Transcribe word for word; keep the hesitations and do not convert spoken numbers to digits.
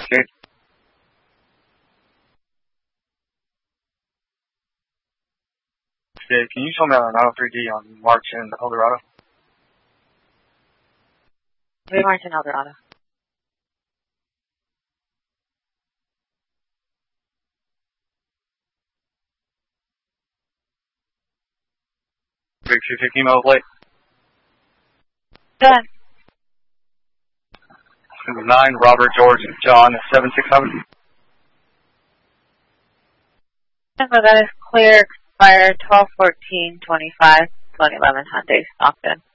Cascade. Okay, can you show me on nine oh three D on March in Eldorado? three March in Eldorado. Big two fifty email late. Done. nine, Robert, George, John, seven six seven. That is clear, expired twelve fourteen twenty-five, one eleven Hyundai, Stockton.